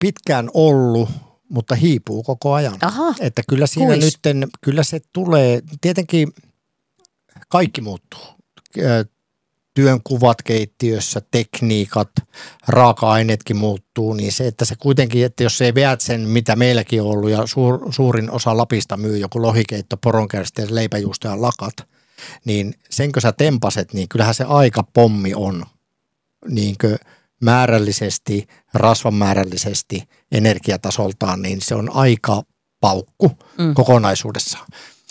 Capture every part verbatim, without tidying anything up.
pitkään ollut, mutta hiipuu koko ajan. Aha, että kyllä siinä kuis. nytten, kyllä se tulee, tietenkin kaikki muuttuu. Työnkuvat keittiössä, tekniikat, raaka-aineetkin muuttuu, niin se, että se kuitenkin, että jos ei veät sen, mitä meilläkin on ollut, ja suur, suurin osa Lapista myy joku lohikeitto, poronkärjestä ja leipäjuusto ja lakat, niin senkö sä tempaset, niin kyllähän se aika pommi on niinkö määrällisesti, rasvamäärällisesti, energiatasoltaan, niin se on aika paukku mm. kokonaisuudessaan.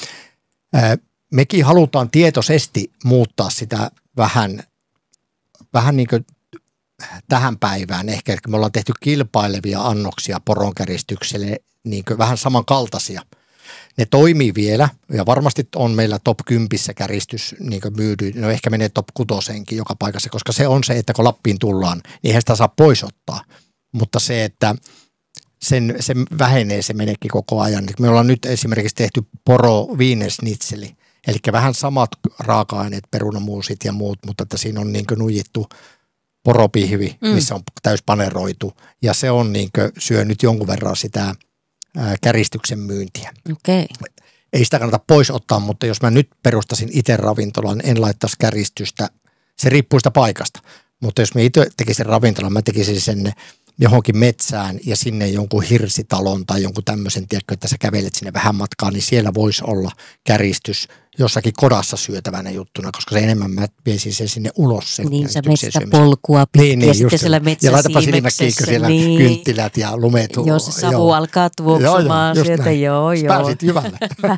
Ää, mekin halutaan tietoisesti muuttaa sitä vähän, vähän niin kuin tähän päivään. Ehkä me ollaan tehty kilpailevia annoksia poronkäristykselle, niin kuin vähän samankaltaisia. Ne toimii vielä ja varmasti on meillä top kympissä käristys niin kuin myydy. No ehkä menee top kutosenkin joka paikassa, koska se on se, että kun Lappiin tullaan, niin eihän sitä saa pois ottaa. Mutta se, että sen, se vähenee, se meneekin koko ajan. Me ollaan nyt esimerkiksi tehty poro viinesnitseli. Eli vähän samat raaka-aineet, perunamuusit ja muut, mutta että siinä on niin kuin nujittu poropihvi, mm. missä on täyspaneroitu. Ja se on niin kuin syönyt jonkun verran sitä ää, käristyksen myyntiä. Okay. Ei sitä kannata pois ottaa, mutta jos mä nyt perustasin itse ravintolan, en laittaisi käristystä. Se riippuu sitä paikasta. Mutta jos mä itse tekisin ravintolan, mä tekisin sen johonkin metsään ja sinne jonkun hirsitalon tai jonkun tämmöisen, tiedätkö, että sä kävelet sinne vähän matkaa, niin siellä voisi olla käristys jossakin kodassa syötävänä juttuna, koska se enemmän mä viesin sen sinne ulos. Sen niin sä menet sitä polkua pitkin niin, niin, ja sitten siellä metsäsiimeksessä. Ja laitapa silmäkiikko siellä niin. Kynttilät ja lumet. Joo, se savu joo. alkaa tuoksumaan joo, joo, sieltä. Joo, joo. Pääsit hyvälle.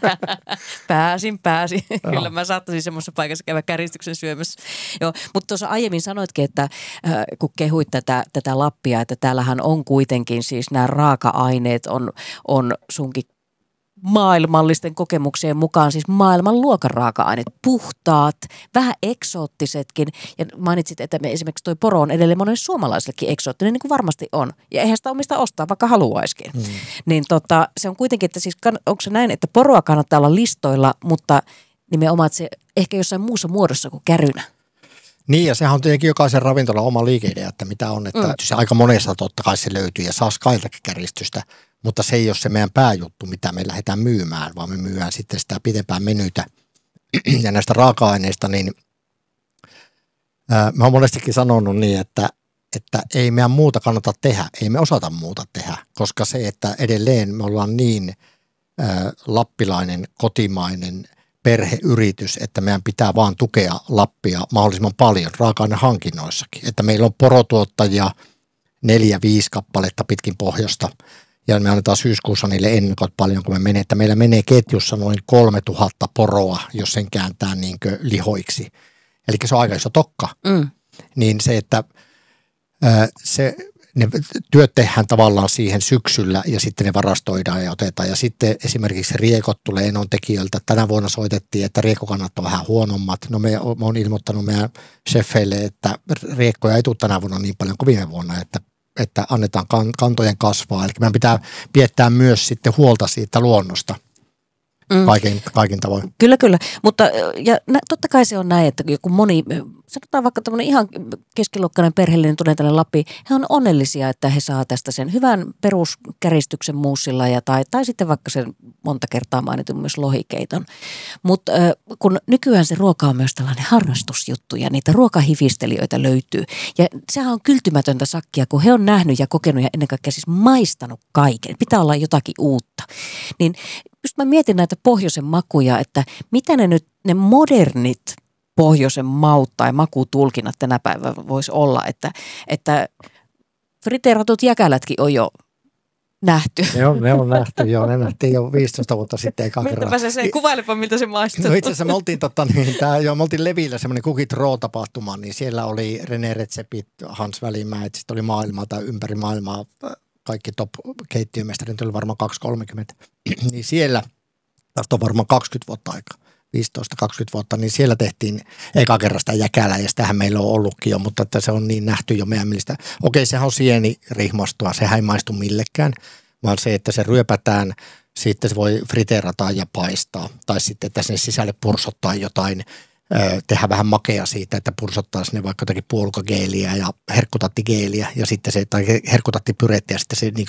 pääsin, pääsin. Kyllä mä saattaisin semmoisessa paikassa käydä käristyksen syömässä. Joo, mutta tuossa aiemmin sanoitkin, että äh, kun kehuit tätä, tätä Lappia, että täällähän on kuitenkin siis nämä raaka-aineet on, on sunkin maailmallisten kokemuksien mukaan siis maailmanluokan raaka-aineet, puhtaat, vähän eksoottisetkin. Ja mainitsit, että me esimerkiksi toi poro on edelleen monelle suomalaisellekin eksoottinen, niin kuin varmasti on. Ja eihän sitä ole mistä ostaa, vaikka haluaisikin. Mm. Niin tota, se on kuitenkin, että siis onko se näin, että poroa kannattaa olla listoilla, mutta nimenomaan, että se ehkä jossain muussa muodossa kuin kärynä. Niin, ja sehän on tietenkin jokaisen ravintolan oma liikeidea, että mitä on, että mm. se aika monessa totta kai se löytyy ja saa skailtakin käristystä, mutta se ei ole se meidän pääjuttu, mitä me lähdetään myymään, vaan me myydään sitten sitä pitempään menytä. Ja näistä raaka-aineista, niin ää, mä oon monestikin sanonut niin, että, että ei meidän muuta kannata tehdä, ei me osata muuta tehdä, koska se, että edelleen me ollaan niin ää, lappilainen, kotimainen perheyritys, että meidän pitää vaan tukea Lappia mahdollisimman paljon raaka-ainehankinnoissakin. Että meillä on porotuottajia neljä, viisi kappaletta pitkin pohjoista ja me annetaan syyskuussa niille ennakot paljon, kun me menee. Että meillä menee ketjussa noin kolmetuhatta poroa, jos sen kääntää niin kuin lihoiksi. Eli se on aika iso tokka. Mm. Niin se, että ää, se... Ne työt tehdään tavallaan siihen syksyllä ja sitten ne varastoidaan ja otetaan. Ja sitten esimerkiksi riekot tulee Enon tekijöiltä. Tänä vuonna soitettiin, että riekokannat on vähän huonommat. No me, me on ilmoittanut meidän chefeille, että riekkoja ei tule tänä vuonna niin paljon kuin viime vuonna, että, että annetaan kantojen kasvaa. Eli meidän pitää piettää myös sitten huolta siitä luonnosta. Mm. Kaikin, kaikin tavoin. Kyllä, kyllä. Mutta ja totta kai se on näin, että kun moni, sanotaan vaikka tämmöinen ihan keskiluokkainen perheellinen tulee tänne Lappiin, he on onnellisia, että he saa tästä sen hyvän peruskäristyksen muussilla ja tai, tai sitten vaikka sen monta kertaa mainitun myös lohikeiton. Mutta kun nykyään se ruoka on myös tällainen harrastusjuttu ja niitä ruokahifistelijöitä löytyy. Ja sehän on kyltymätöntä sakkia, kun he on nähnyt ja kokenut ja ennen kaikkea siis maistanut kaiken. Pitää olla jotakin uutta. Niin just mä mietin näitä pohjoisen makuja, että mitä ne nyt, ne modernit pohjoisen maut tai makutulkinnat tänä päivänä voisi olla, että, että friteeratut jäkälätkin on jo nähty. Ne on, ne on nähty, joo, ne nähtiin jo viisitoista vuotta sitten eka kerran. Mitäpä se, se kuvailepa, miltä se maistuu. No itse asiassa me oltiin, totta, niin, tää, joo, me oltiin Levillä semmoinen Cookit Raw-tapahtuma, niin siellä oli René Retsepit, Hans Välimäet, sitten oli maailmaa tai ympäri maailmaa, kaikki top-keittiömestarit, oli varmaan kaksisataakolmekymmentä, niin siellä, tästä on varmaan kaksikymmentä vuotta aikaa, viisitoista kaksikymmentä vuotta, niin siellä tehtiin eka kerran sitä jäkälää, ja sitähän meillä on ollutkin jo, mutta että se on niin nähty jo meidän mielestä. Okei, sehän on sienirihmastoa, sehän ei maistu millekään, vaan se, että se ryöpätään, sitten se voi friteerata ja paistaa, tai sitten, että sinne sisälle pursottaa jotain, tehdä vähän makea siitä, että pursottaa sinne vaikka jotakin puolukageeliä ja herkkutattigeeliä ja sitten se, tai herkkutattipyrettiä ja sitten se niin